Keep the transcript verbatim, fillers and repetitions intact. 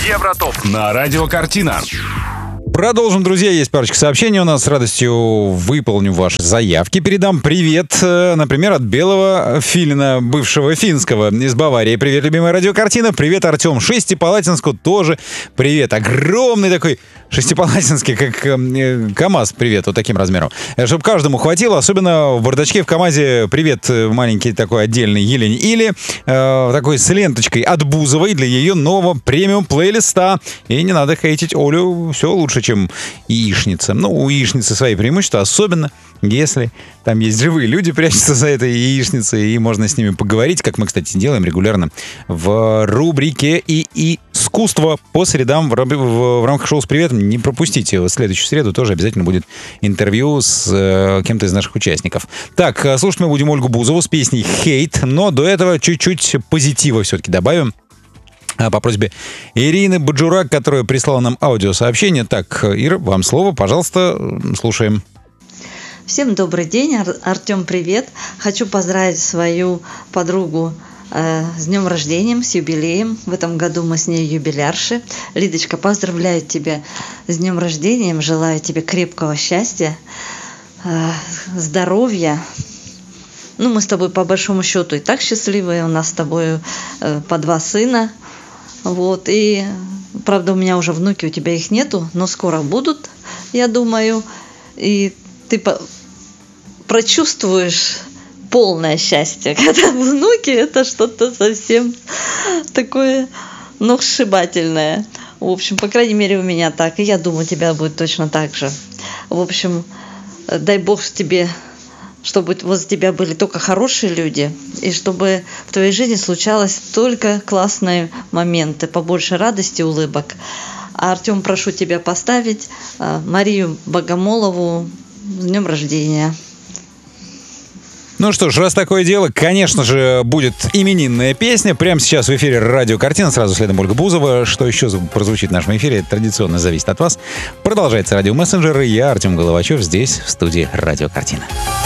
Евротоп на Радио Картина. Продолжим, друзья. Есть парочка сообщений у нас. С радостью выполню ваши заявки. Передам привет, например, от Белого Филина, бывшего финского из Баварии. Привет, любимая радиокартина. Привет, Артем. Шестипалатинску тоже привет. Огромный такой Шестипалатинский, как э, КамАЗ. Привет, вот таким размером. Чтобы каждому хватило. Особенно в бардачке в КамАЗе привет маленький такой отдельный Елене Или. Э, такой с ленточкой от Бузовой для ее нового премиум плейлиста. И не надо хейтить Олю. Все лучше, чем яичница. Ну, у яичницы свои преимущества, особенно если там есть живые люди, прячутся за этой яичницей, и можно с ними поговорить, как мы, кстати, делаем регулярно в рубрике «И искусство» по средам в, в, в рамках шоу «С приветом». Не пропустите. В следующую среду тоже обязательно будет интервью с э, кем-то из наших участников. Так, слушать мы будем Ольгу Бузову с песней «Хейт», но до этого чуть-чуть позитива все-таки добавим. По просьбе Ирины Баджурак, которая прислала нам аудиосообщение. Так, Ира, вам слово, пожалуйста, слушаем. Всем добрый день, Ар- Артем, привет. Хочу поздравить свою подругу э, с днем рождения, с юбилеем. В этом году мы с ней юбилярши. Лидочка, поздравляю тебя с днем рождения, желаю тебе крепкого счастья, э, здоровья. Ну, мы с тобой по большому счету и так счастливые, у нас с тобой э, по два сына. Вот, и, правда, у меня уже внуки, у тебя их нету, но скоро будут, я думаю, и ты по- прочувствуешь полное счастье, когда внуки, это что-то совсем такое, ну, сшибательное. В общем, по крайней мере, у меня так, и я думаю, у тебя будет точно так же. В общем, дай Бог тебе, чтобы возле тебя были только хорошие люди, и чтобы в твоей жизни случалось только классные моменты, побольше радости, улыбок. А, Артем, прошу тебя поставить Марию Богомолову с днем рождения. Ну что ж, раз такое дело, конечно же, будет именинная песня. Прямо сейчас в эфире «Радио Картина», сразу следом Ольга Бузова. Что еще прозвучит в нашем эфире, это традиционно зависит от вас. Продолжается «Радио Мессенджер», и я, Артем Головачев, здесь, в студии «Радио Картина».